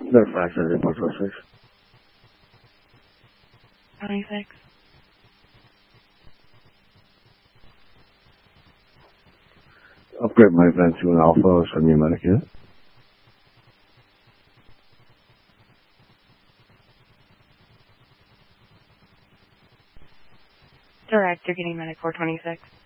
Verify Sunday Port 26. 26. Upgrade my event to an alpha, send me a medic in. Direct, you're getting medic 426.